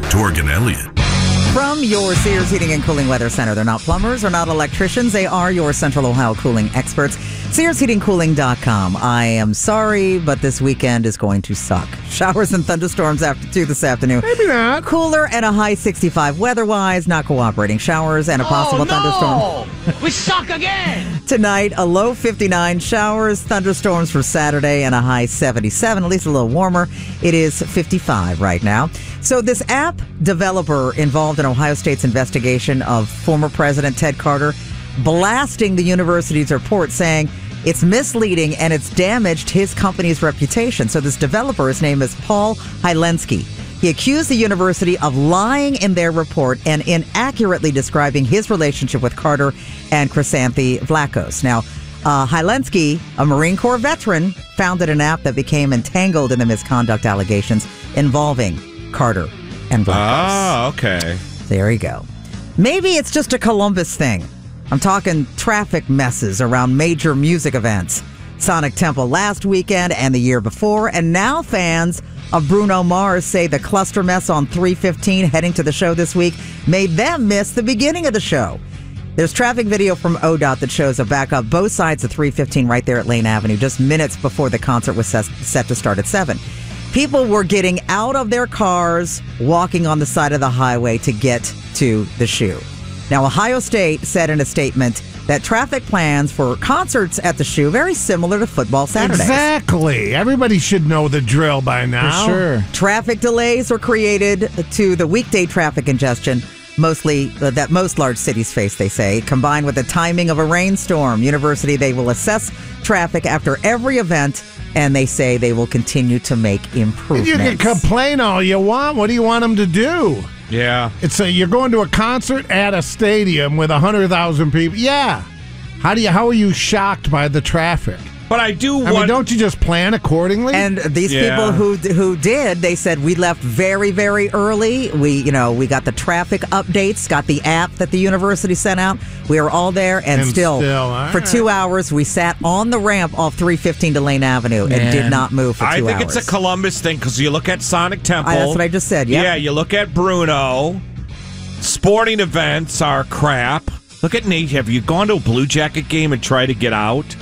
Torg and Elliott. From your Sears Heating and Cooling Weather Center. They're not plumbers or not electricians. They are your Central Ohio cooling experts. SearsHeatingCooling.com. I am sorry, but this weekend is going to suck. Showers and thunderstorms after 2 this afternoon. Maybe not. Cooler and a high 65 weather-wise. Not cooperating. Showers and a possible thunderstorm. We suck again! Tonight, a low 59. Showers, thunderstorms for Saturday, and a high 77. At least a little warmer. It is 55 right now. So this app developer involved in Ohio State's investigation of former President Ted Carter blasting the university's report, saying it's misleading and it's damaged his company's reputation. So this developer, his name is Paul Hylensky. He accused the university of lying in their report and inaccurately describing his relationship with Carter and Chrysanthi Vlachos. Now, Hylensky, a Marine Corps veteran, founded an app that became entangled in the misconduct allegations involving Carter and Vlachos. Oh, okay. There you go. Maybe it's just a Columbus thing. I'm talking traffic messes around major music events. Sonic Temple last weekend and the year before, and now fans of Bruno Mars say the cluster mess on 315 heading to the show this week made them miss the beginning of the show. There's traffic video from ODOT that shows a backup both sides of 315 right there at Lane Avenue just minutes before the concert was set to start at 7. People were getting out of their cars, walking on the side of the highway to get to the shoe. Now, Ohio State said in a statement that traffic plans for concerts at the shoe very similar to football Saturdays. Exactly. Everybody should know the drill by now. For sure. Traffic delays are created to the weekday traffic congestion mostly that most large cities face, they say, combined with the timing of a rainstorm. University, they will assess traffic after every event, and they say they will continue to make improvements. You can complain all you want. What do you want them to do? Yeah. You're going to a concert at a stadium with 100,000 people. Yeah. How are you shocked by the traffic? But I do I mean, don't you just plan accordingly? And these people who did, they said we left very, very early. We got the traffic updates, got the app that the university sent out. We were all there, and still for 2 hours, we sat on the ramp off 315 to Lane Avenue and did not move for 2 hours. I think it's a Columbus thing because you look at Sonic Temple. That's what I just said. Yep. Yeah, you look at Bruno. Sporting events are crap. Look at Nate. Have you gone to a Blue Jacket game and tried to get out?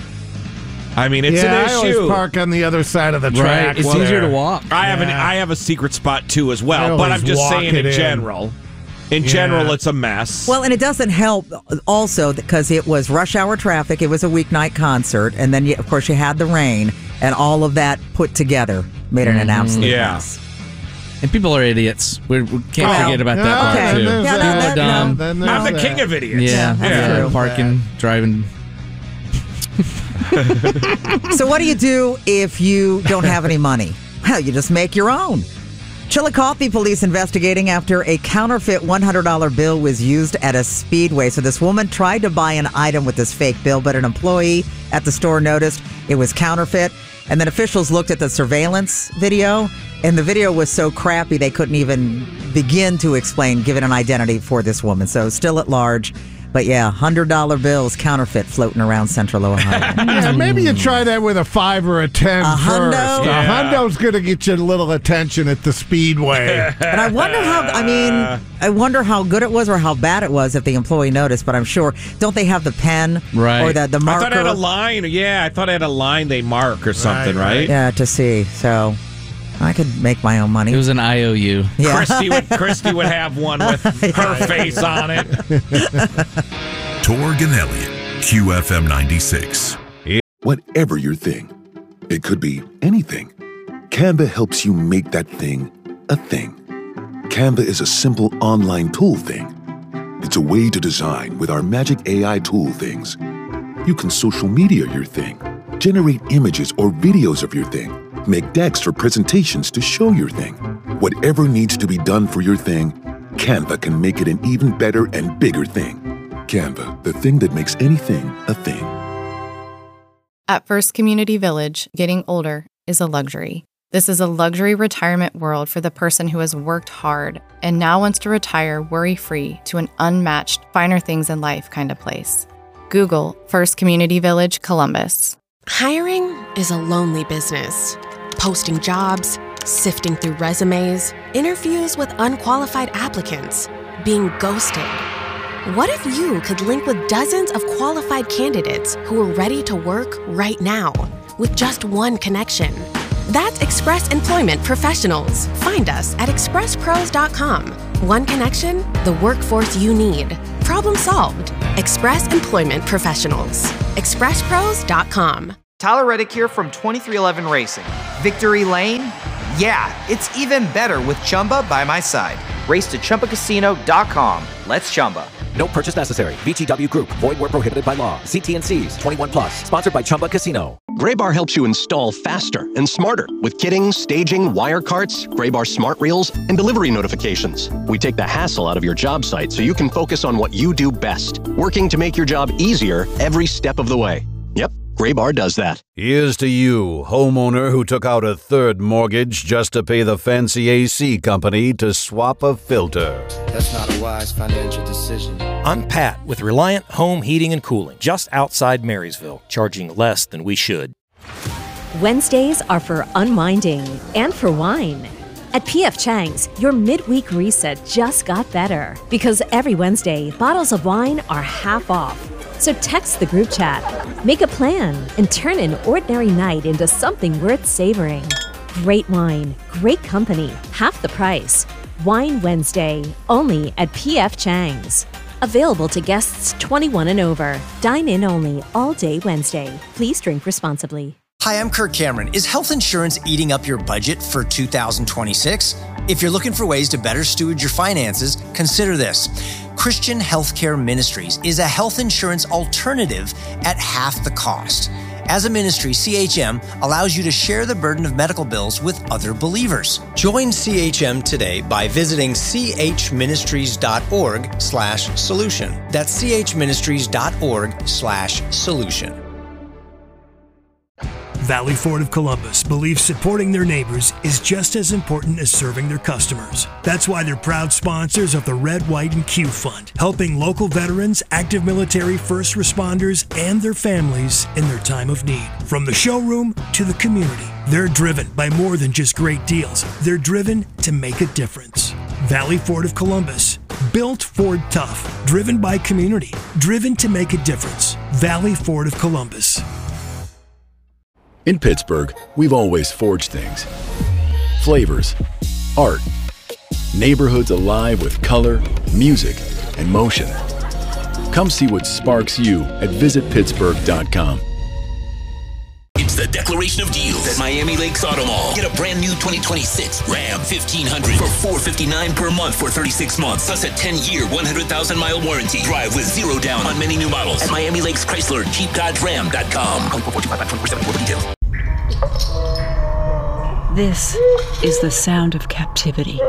I mean, it's an issue. I always park on the other side of the track. Right. It's easier to walk. I have a secret spot too as well, but I'm just saying in general. In general, it's a mess. Well, and it doesn't help also because it was rush hour traffic. It was a weeknight concert, and then of course you had the rain, and all of that put together made it an absolute mess. And people are idiots. We can't forget about that part too. Yeah, people are dumb. I'm the king of idiots. Yeah. Parking, driving. So what do you do if you don't have any money? Well, you just make your own. Chillicothe police investigating after a counterfeit $100 bill was used at a Speedway. So this woman tried to buy an item with this fake bill, but an employee at the store noticed it was counterfeit. And then officials looked at the surveillance video, and the video was so crappy they couldn't even begin to give it an identity for this woman. So still at large. But yeah, $100 bills, counterfeit, floating around Central Ohio. Yeah, maybe you try that with a 5 or a 10 first. Hundo? A hundo's going to get you a little attention at the Speedway. And I wonder how good it was or how bad it was if the employee noticed, but I'm sure, don't they have the pen or the marker? I thought it had a line. Yeah, I thought it had a line they mark or something, right? Yeah, to see. So I could make my own money. It was an IOU. Yeah. Christy would have one with her face on it. Torg and Elliott, QFM 96. Whatever your thing, it could be anything. Canva helps you make that thing a thing. Canva is a simple online tool thing. It's a way to design with our magic AI tool things. You can social media your thing, generate images or videos of your thing, make decks for presentations to show your thing. Whatever needs to be done for your thing, Canva can make it an even better and bigger thing. Canva, the thing that makes anything a thing. At First Community Village, getting older is a luxury. This is a luxury retirement world for the person who has worked hard and now wants to retire worry-free to an unmatched, finer things in life kind of place. Google First Community Village, Columbus. Hiring is a lonely business. Posting jobs, Sifting through resumes, interviews with unqualified applicants, being ghosted. What if you could link with dozens of qualified candidates who are ready to work right now with just one connection? That's Express Employment Professionals. Find us at expresspros.com. One connection, the workforce you need. Problem solved. Express Employment Professionals. expresspros.com. Tyler Reddick here from 2311 Racing. Victory Lane? Yeah, it's even better with Chumba by my side. Race to ChumbaCasino.com. Let's Chumba. No purchase necessary. VGW Group. Void where prohibited by law. See T&Cs. 21 plus. Sponsored by Chumba Casino. Graybar helps you install faster and smarter with kitting, staging, wire carts, Graybar smart reels, and delivery notifications. We take the hassle out of your job site so you can focus on what you do best, working to make your job easier every step of the way. Yep, Graybar does that. Here's to you, homeowner who took out a third mortgage just to pay the fancy AC company to swap a filter. That's not a wise financial decision. I'm Pat with Reliant Home Heating and Cooling, just outside Marysville, charging less than we should. Wednesdays are for unwinding and for wine. At P.F. Chang's, your midweek reset just got better because every Wednesday, bottles of wine are half off. So text the group chat, make a plan, and turn an ordinary night into something worth savoring. Great wine, great company, half the price. Wine Wednesday, only at P.F. Chang's. Available to guests 21 and over. Dine in only all day Wednesday. Please drink responsibly. Hi, I'm Kirk Cameron. Is health insurance eating up your budget for 2026? If you're looking for ways to better steward your finances, consider this. Christian Healthcare Ministries is a health insurance alternative at half the cost. As a ministry, CHM allows you to share the burden of medical bills with other believers. Join CHM today by visiting chministries.org/solution. That's chministries.org/solution. Valley Ford of Columbus believes supporting their neighbors is just as important as serving their customers. That's why they're proud sponsors of the Red, White, and Q Fund, helping local veterans, active military, first responders, and their families in their time of need. From the showroom to the community, they're driven by more than just great deals. They're driven to make a difference. Valley Ford of Columbus, built Ford tough, driven by community, driven to make a difference. Valley Ford of Columbus. In Pittsburgh, we've always forged things. Flavors, art, neighborhoods alive with color, music, and motion. Come see what sparks you at visitpittsburgh.com. It's the declaration of deals at Miami Lakes Auto Mall. Get a brand new 2026 Ram 1500 for $459 per month for 36 months, plus a 10-year, 100,000-mile warranty. Drive with zero down on many new models at Miami Lakes Chrysler, JeepDodgeRam.com. This is the sound of captivity.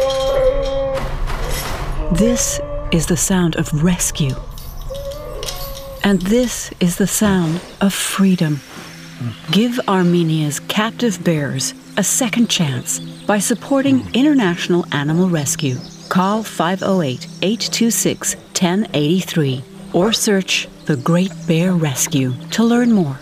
This is the sound of rescue. And this is the sound of freedom. Give Armenia's captive bears a second chance by supporting International Animal Rescue. Call 508-826-1083 or search The Great Bear Rescue to learn more.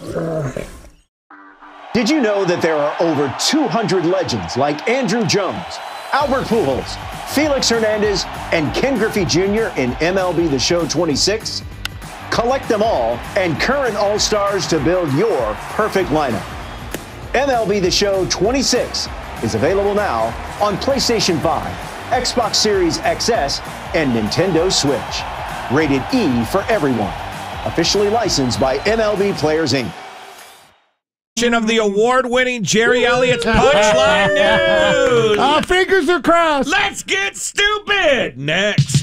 Did you know that there are over 200 legends like Andrew Jones, Albert Pujols, Felix Hernandez, and Ken Griffey Jr. in MLB The Show 26? Collect them all and current All-Stars to build your perfect lineup. MLB The Show 26 is available now on PlayStation 5, Xbox Series XS, and Nintendo Switch. Rated E for everyone. Officially licensed by MLB Players, Inc. Of the award-winning Jerry Elliott's Punchline News. Our fingers are crossed. Let's get stupid. Next.